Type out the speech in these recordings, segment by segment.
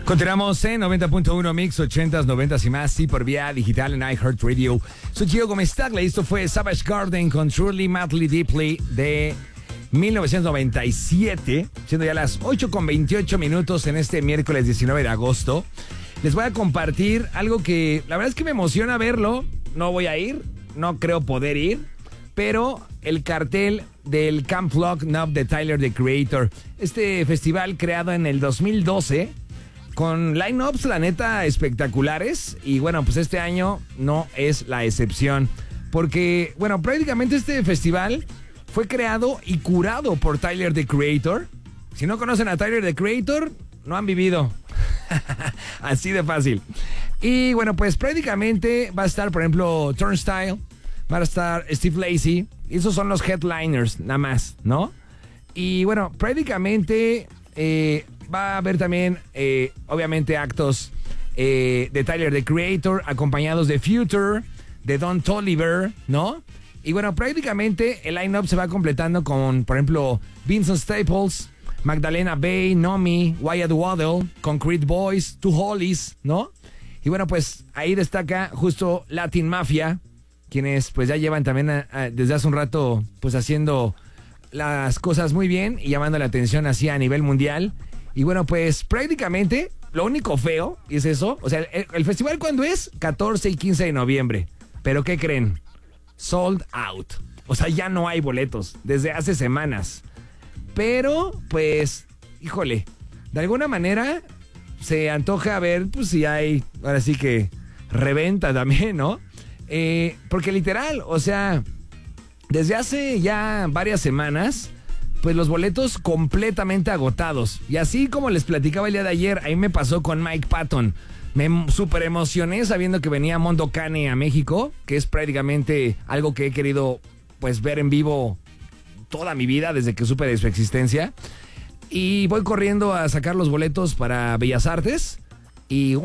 Continuamos en 90.1 Mix, 80s, 90s y más, sí, por vía digital en iHeartRadio. Soy Gio Gómez Tagle, esto fue Savage Garden con Truly, Madly, Deeply de 1997, siendo ya las 8:28 en este miércoles 19 de agosto. Les voy a compartir algo que la verdad es que me emociona verlo. No voy a ir, no creo poder ir, pero el cartel del Camp Flock Now de Tyler, the Creator. Este festival creado en el 2012 con line-ups, la neta, espectaculares. Y bueno, pues este año no es la excepción. Porque, bueno, prácticamente este festival fue creado y curado por Tyler, the Creator. Si no conocen a Tyler, the Creator, no han vivido. Así de fácil. Y bueno, pues prácticamente va a estar, por ejemplo, Turnstile, va a estar Steve Lacy. Esos son los headliners, nada más, ¿no? Y bueno, prácticamente va a haber también, obviamente, actos de Tyler, the Creator, acompañados de Future, de Don Toliver, ¿no? Y bueno, prácticamente el line-up se va completando con, por ejemplo, Vincent Staples, Magdalena Bay, Nomi, Wyatt Waddell, Concrete Boys, Two Hollies, ¿no? Y bueno, pues ahí destaca justo Latin Mafia, quienes pues ya llevan también desde hace un rato pues haciendo las cosas muy bien y llamando la atención así a nivel mundial. Y bueno, pues prácticamente lo único feo es eso. O sea, el festival, ¿cuándo es? 14 y 15 de noviembre. ¿Pero qué creen? Sold out. O sea, ya no hay boletos desde hace semanas. Pero, pues, híjole, de alguna manera se antoja ver, pues, si hay, ahora sí que, reventa también, ¿no? Porque literal, o sea, desde hace ya varias semanas, pues los boletos completamente agotados. Y así como les platicaba el día de ayer, ahí me pasó con Mike Patton. Me súper emocioné sabiendo que venía Mondo Cane a México, que es prácticamente algo que he querido, pues, ver en vivo toda mi vida, desde que supe de su existencia. Y voy corriendo a sacar los boletos para Bellas Artes. Y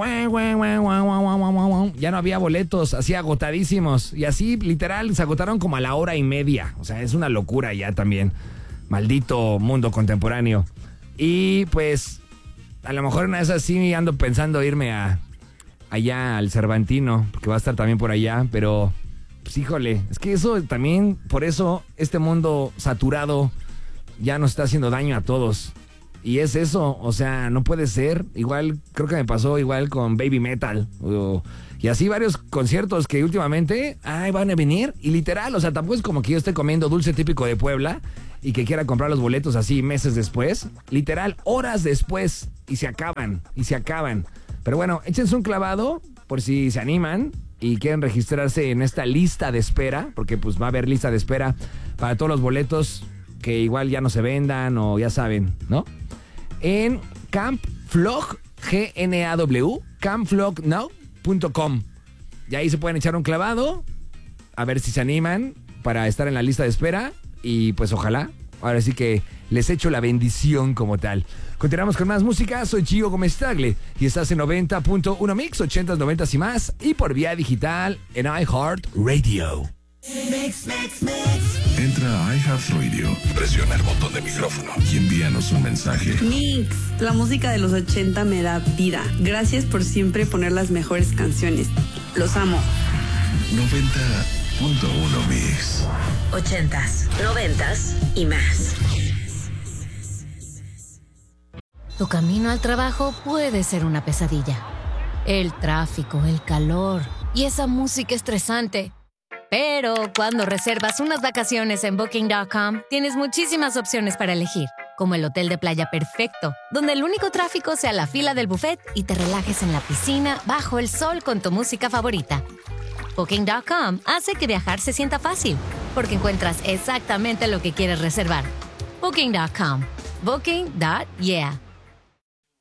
ya no había boletos, así agotadísimos. Y así, literal, se agotaron como a la hora y media. O sea, es una locura ya también. Maldito mundo contemporáneo. Y pues, a lo mejor una vez así ando pensando irme allá al Cervantino, porque va a estar también por allá, pero pues híjole, es que eso también, por eso este mundo saturado ya nos está haciendo daño a todos. Y es eso, o sea, no puede ser. Igual, creo que me pasó igual con Baby Metal. Y así varios conciertos que últimamente, van a venir. Y literal, o sea, tampoco es como que yo esté comiendo dulce típico de Puebla y que quiera comprar los boletos así meses después. Literal, horas después. Y se acaban. Pero bueno, échense un clavado por si se animan y quieren registrarse en esta lista de espera. Porque pues va a haber lista de espera para todos los boletos que igual ya no se vendan o ya saben, ¿no? En Camp Flock, GNAW, campflocknow.com. Y ahí se pueden echar un clavado, a ver si se animan para estar en la lista de espera. Y pues ojalá, ahora sí que les echo la bendición como tal. Continuamos con más música, soy Gio Gómez Tagle y estás en 90.1 Mix, 80s, 90s y más. Y por vía digital en iHeartRadio. Mix. Entra a iHeartRadio, presiona el botón de micrófono y envíanos un mensaje. Mix, la música de los 80 me da vida. Gracias por siempre poner las mejores canciones. Los amo. 90.1 Mix. 80s, 90s y más. Tu camino al trabajo puede ser una pesadilla. El tráfico, el calor y esa música estresante. Pero cuando reservas unas vacaciones en Booking.com, tienes muchísimas opciones para elegir, como el hotel de playa perfecto, donde el único tráfico sea la fila del buffet y te relajes en la piscina bajo el sol con tu música favorita. Booking.com hace que viajar se sienta fácil, porque encuentras exactamente lo que quieres reservar. Booking.com. Booking.yeah.